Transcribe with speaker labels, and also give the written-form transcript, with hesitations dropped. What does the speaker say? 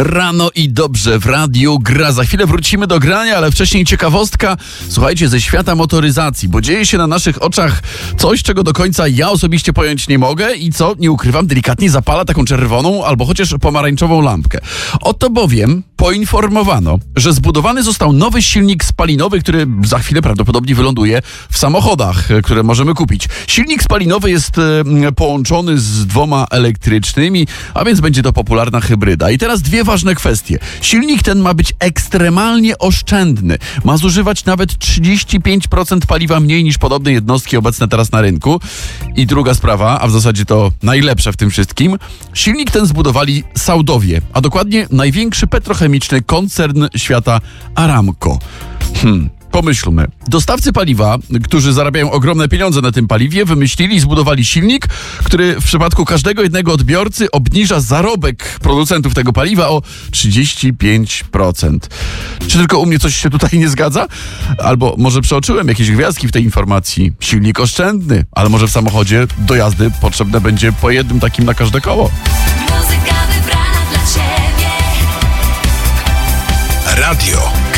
Speaker 1: Rano i dobrze w radiu gra. Za chwilę wrócimy do grania, ale wcześniej ciekawostka, słuchajcie, ze świata motoryzacji, bo dzieje się na naszych oczach coś, czego do końca ja osobiście pojąć nie mogę i co, nie ukrywam, delikatnie zapala taką czerwoną albo chociaż pomarańczową lampkę. Oto bowiem poinformowano, że zbudowany został nowy silnik spalinowy, który za chwilę prawdopodobnie wyląduje w samochodach, które możemy kupić. Silnik spalinowy jest połączony z dwoma elektrycznymi, a więc będzie to popularna hybryda. I teraz dwie ważne kwestie. Silnik ten ma być ekstremalnie oszczędny. Ma zużywać nawet 35% paliwa mniej niż podobne jednostki obecne teraz na rynku. I druga sprawa, a w zasadzie to najlepsze w tym wszystkim. Silnik ten zbudowali Saudowie, a dokładnie największy petrochemiczny koncern świata Aramco. Pomyślmy. Dostawcy paliwa, którzy zarabiają ogromne pieniądze na tym paliwie, wymyślili i zbudowali silnik, który w przypadku każdego jednego odbiorcy obniża zarobek producentów tego paliwa o 35%. Czy tylko u mnie coś się tutaj nie zgadza? Albo może przeoczyłem jakieś gwiazdki w tej informacji. Silnik oszczędny, ale może w samochodzie do jazdy potrzebne będzie po jednym takim na każde koło.